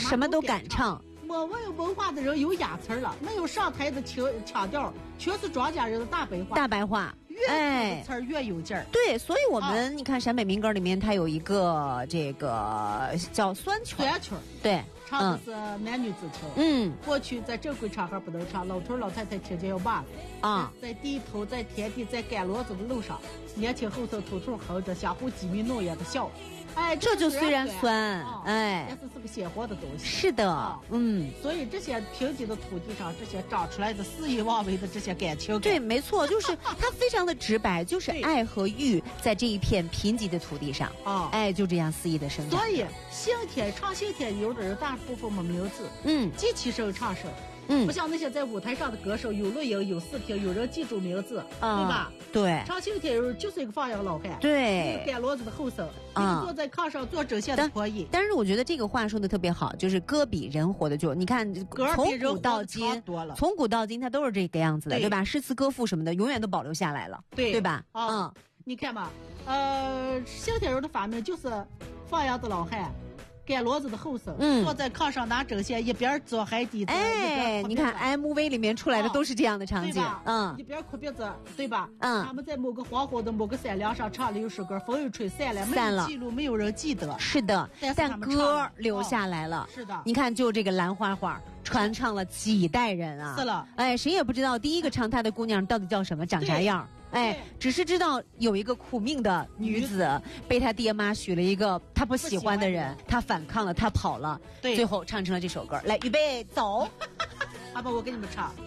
什么都敢唱。 没文化的人有雅词了，没有上台的腔调，全是庄稼人的大白话。越词儿越有劲儿。 对，所以我们你看陕北民歌里面，它有一个这个叫酸曲。 酸曲， 对， 唱的是男女子情。过去在正规场合不能唱，老头老太太听见要骂了。在地头，在田地，在赶骡子的路上，年轻后生突突哼着，相互鸡鸣弄眼的笑。 这就虽然酸， 但是个鲜活的东西。 是的， 所以这些贫瘠的土地上，这些长出来的肆意妄为的这些感情， 对，没错，就是它非常的直白，就是爱和欲在这一片贫瘠的土地上，就这样肆意的生长。 所以唱新天有的人大部分没名字，记起声唱声。不像那些在舞台上的歌手，有录音有视频，有人记住名字，对吧？ 对， 唱新天有人就是一个放羊老汉， 对， 一个赶骡子的后生，一个坐在炕上做针线的婆姨。 但是我觉得这个话说的特别好，就是歌比人活的久。你看，从古到今，它都是这个样子的，对吧？诗词歌赋什么的，永远都保留下来了，对吧？ 你看吧，新天人的发明就是放羊的老汉。赶骡子的后生，坐在炕上拿针线，一边做海底子， 你看 MV 里面出来的都是这样的场景， 一边哭鼻子，对吧？他们在某个黄昏的某个山梁上唱了一首歌，风一吹散了，没有记录，没有人记得。 是的，但歌留下来了。 是的， 你看，就这个兰花花。传唱了几代人啊！ 是了， 谁也不知道第一个唱她的姑娘到底叫什么，长啥样。只是知道有一个苦命的女子被她爹妈许了一个她不喜欢的人，她反抗了，她跑了，最后唱成了这首歌。来，预备，走！ 阿爸，我给你们唱。